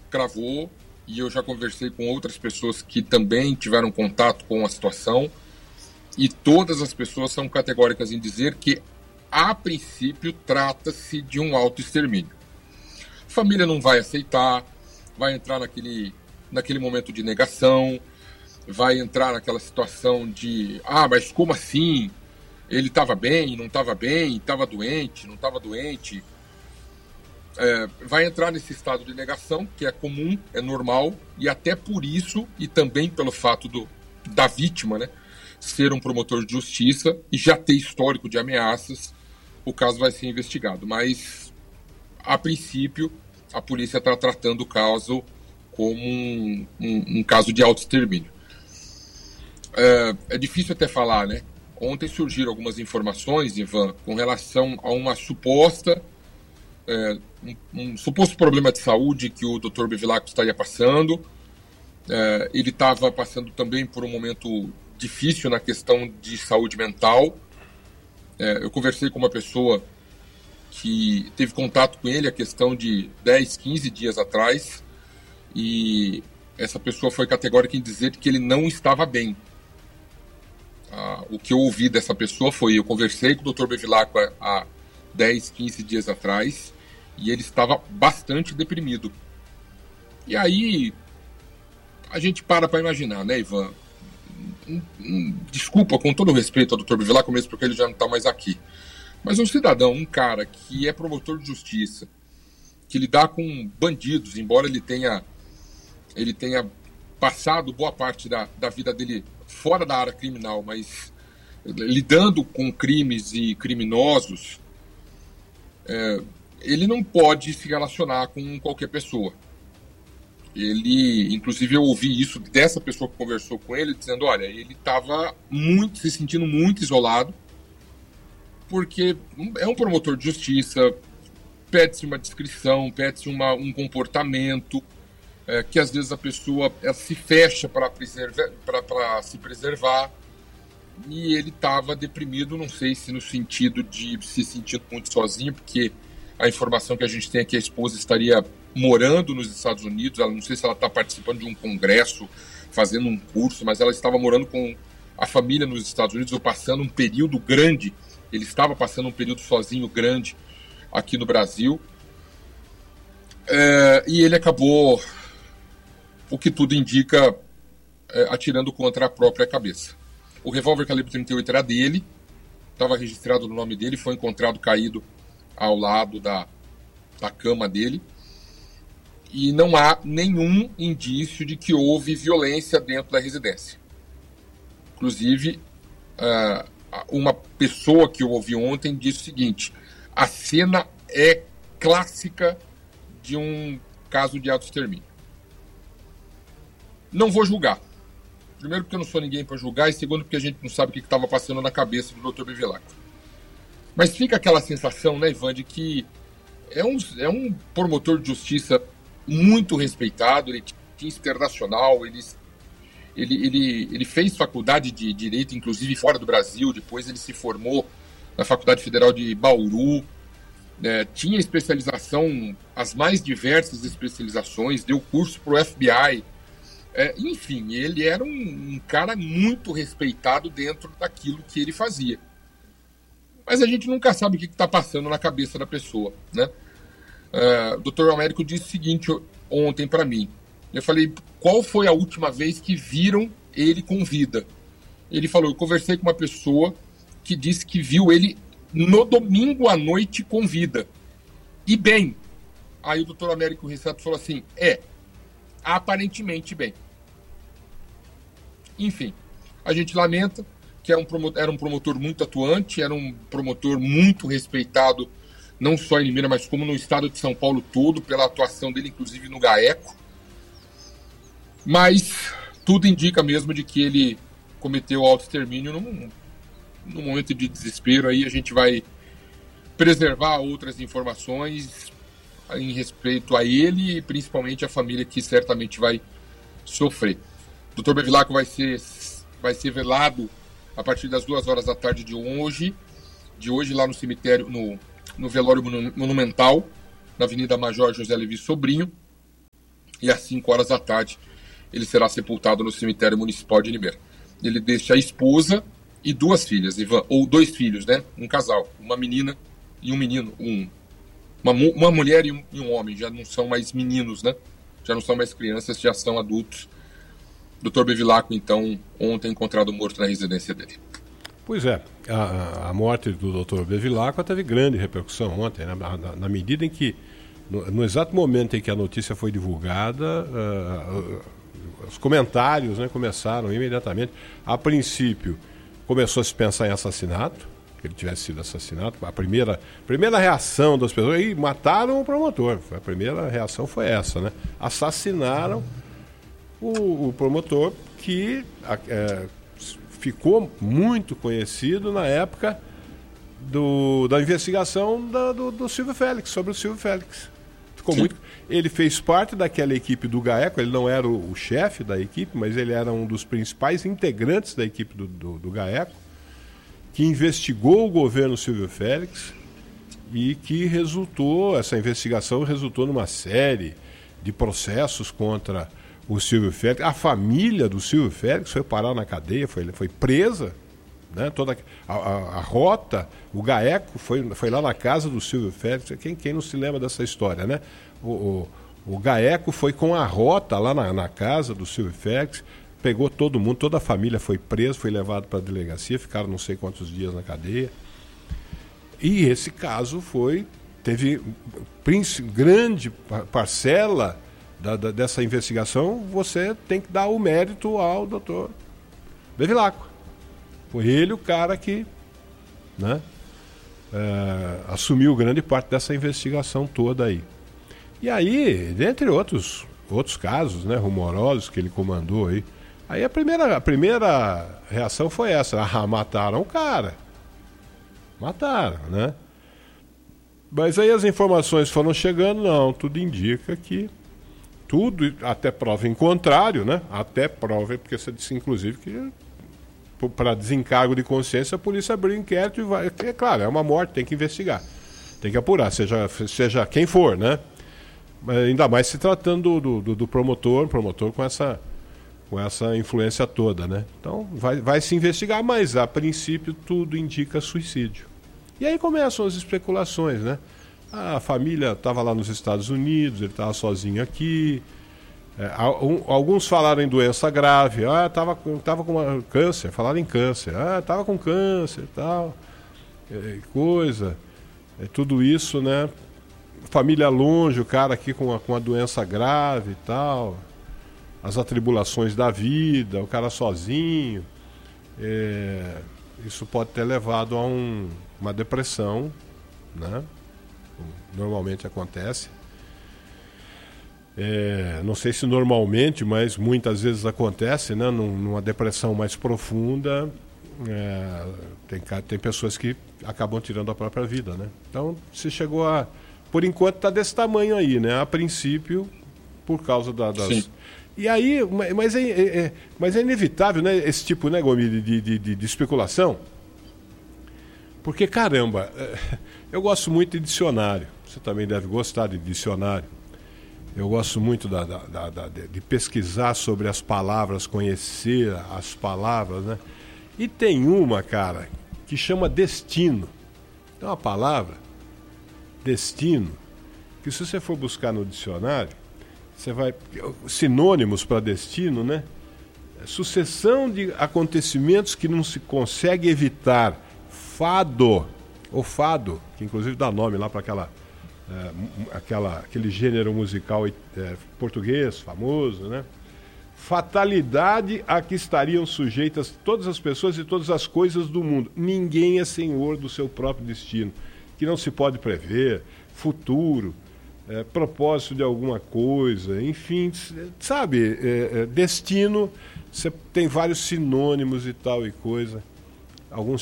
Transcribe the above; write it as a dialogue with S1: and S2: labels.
S1: cravou, e eu já conversei com outras pessoas que também tiveram contato com a situação, e todas as pessoas são categóricas em dizer que, a princípio, trata-se de um autoextermínio. A família não vai aceitar, vai entrar naquele momento de negação, vai entrar naquela situação de, mas como assim? Ele estava bem, não estava bem, estava doente, não estava doente. Vai entrar nesse estado de negação, que é comum, é normal, e até por isso, e também pelo fato da vítima, né, ser um promotor de justiça e já ter histórico de ameaças, o caso vai ser investigado. Mas, a princípio, a polícia está tratando o caso como um caso de autoextermínio. É difícil até falar, né? Ontem surgiram algumas informações, Ivan, com relação a uma suposta... um suposto problema de saúde que o Dr. Bevilacqua estaria passando. Ele estava passando também por um momento difícil na questão de saúde mental. Eu conversei com uma pessoa que teve contato com ele a questão de 10, 15 dias atrás, e essa pessoa foi categórica em dizer que ele não estava bem. O que eu ouvi dessa pessoa foi, eu conversei com o Dr. Bevilacqua há 10, 15 dias atrás, e ele estava bastante deprimido. E aí, a gente para imaginar, né, Ivan? Desculpa, com todo o respeito ao Dr. Bevilacqua, mesmo porque ele já não está mais aqui. Mas um cidadão, um cara que é promotor de justiça, que lidar com bandidos, embora ele tenha passado boa parte da vida dele fora da área criminal, mas lidando com crimes e criminosos, ele não pode se relacionar com qualquer pessoa. Inclusive eu ouvi isso dessa pessoa que conversou com ele, dizendo, olha, ele estava se sentindo muito isolado, porque é um promotor de justiça, pede-se uma descrição, pede-se um comportamento, que às vezes a pessoa se fecha para se preservar, e ele estava deprimido, não sei se no sentido de se sentir muito sozinho, porque a informação que a gente tem é que a esposa estaria morando nos Estados Unidos, ela não sei se ela está participando de um congresso, fazendo um curso, mas ela estava morando com a família nos Estados Unidos, ou passando um período grande, ele estava passando um período sozinho grande aqui no Brasil, e ele acabou, o que tudo indica, atirando contra a própria cabeça. O revólver calibre 38 era dele, estava registrado no nome dele, foi encontrado caído ao lado da cama dele, e não há nenhum indício de que houve violência dentro da residência. Inclusive, uma pessoa que eu ouvi ontem disse o seguinte: a cena é clássica de um caso de autoextermínio. Não vou julgar. Primeiro, porque eu não sou ninguém para julgar, e segundo, porque a gente não sabe o que estava passando na cabeça do Dr. Bevilacqua. Mas fica aquela sensação, né, Ivan, de que é um promotor de justiça muito respeitado, ele tinha internacional, ele fez faculdade de Direito, inclusive fora do Brasil, depois ele se formou na Faculdade Federal de Bauru, tinha especialização, as mais diversas especializações, deu curso para o FBI, enfim, ele era um cara muito respeitado dentro daquilo que ele fazia. Mas a gente nunca sabe o que está passando na cabeça da pessoa, né? O Dr. Américo disse o seguinte ontem para mim. Eu falei, qual foi a última vez que viram ele com vida? Ele falou, eu conversei com uma pessoa que disse que viu ele no domingo à noite com vida. E bem. Aí o Dr. Américo Rissato falou assim, aparentemente bem. Enfim, a gente lamenta que era um promotor muito atuante, era um promotor muito respeitado, não só em Limeira, mas como no estado de São Paulo todo, pela atuação dele, inclusive no GAECO. Mas tudo indica mesmo de que ele cometeu autoextermínio num momento de desespero. Aí a gente vai preservar outras informações em respeito a ele e principalmente a família, que certamente vai sofrer. O Dr. Bevilacqua vai ser velado a partir das 2h da tarde de hoje lá no cemitério, no velório monumental, na Avenida Major José Levi Sobrinho. e às 5 horas da tarde ele será sepultado no cemitério municipal de Limeira. Ele deixa a esposa e 2 filhas, Ivan, ou 2 filhos, né? Um casal, uma menina e um menino, uma mulher e um homem, já não são mais meninos, né? Já não são mais crianças, já são adultos. Dr. Bevilacqua, então, ontem encontrado morto na residência dele.
S2: Pois é, a morte do Dr. Bevilacqua teve grande repercussão ontem, né? Na medida em que, no exato momento em que a notícia foi divulgada, os comentários, né, começaram imediatamente. A princípio, começou a se pensar em assassinato, que ele tivesse sido assassinado. A primeira reação das pessoas, e mataram o promotor. A primeira reação foi essa, né? Assassinaram o promotor, que ficou muito conhecido na época da investigação do Silvio Félix, sobre o Silvio Félix. Ficou muito. Ele fez parte daquela equipe do GAECO, ele não era o chefe da equipe, mas ele era um dos principais integrantes da equipe do GAECO, que investigou o governo Silvio Félix e que essa investigação resultou numa série de processos contra o Silvio Félix. A família do Silvio Félix foi parar na cadeia, foi presa, né? Toda a rota, o GAECO foi lá na casa do Silvio Félix. Quem não se lembra dessa história, né? O GAECO foi com a rota lá na casa do Silvio Félix, pegou todo mundo, toda a família foi presa, foi levado para a delegacia, ficaram não sei quantos dias na cadeia. E esse caso teve grande parcela dessa investigação. Você tem que dar o mérito ao Dr. Bevilacqua. Foi ele o cara que, né, assumiu grande parte dessa investigação toda aí. E aí, dentre outros casos, né, rumorosos que ele comandou aí, a primeira reação foi essa: mataram o cara. Mataram, né? Mas aí as informações foram chegando, não, tudo indica que tudo, até prova em contrário, né? Até prova, porque você disse inclusive que para desencargo de consciência a polícia abriu inquérito e vai, é claro, é uma morte, tem que investigar, tem que apurar, seja quem for, né? Mas ainda mais se tratando do promotor com essa influência toda, né? Então vai se investigar, mas a princípio tudo indica suicídio. E aí começam as especulações, né? A família estava lá nos Estados Unidos, ele estava sozinho aqui. Alguns falaram em doença grave, estava com câncer, falaram em câncer, estava com câncer e tal, coisa. Tudo isso, né? Família longe, o cara aqui com a doença grave e tal, as atribulações da vida, o cara sozinho. Isso pode ter levado a uma depressão, né? Normalmente acontece. Não sei se normalmente, mas muitas vezes acontece, né? Numa depressão mais profunda, tem pessoas que acabam tirando a própria vida, né? Então, se chegou a... Por enquanto está desse tamanho aí, né? A princípio, por causa das... Sim. E aí, mas é inevitável, né? Esse tipo, né, Gomi, de especulação. Porque, caramba, eu gosto muito de dicionário. Você também deve gostar de dicionário. Eu gosto muito de pesquisar sobre as palavras, conhecer as palavras, né? E tem uma, cara, que chama destino. Tem uma palavra, destino, que se você for buscar no dicionário, você vai... Sinônimos para destino, né? Sucessão de acontecimentos que não se consegue evitar. Fado, ou fado, que inclusive dá nome lá para aquele gênero musical português famoso, né? Fatalidade a que estariam sujeitas todas as pessoas e todas as coisas do mundo. Ninguém é senhor do seu próprio destino, que não se pode prever, futuro, propósito de alguma coisa, enfim, sabe, destino, você tem vários sinônimos e tal e coisa. Alguns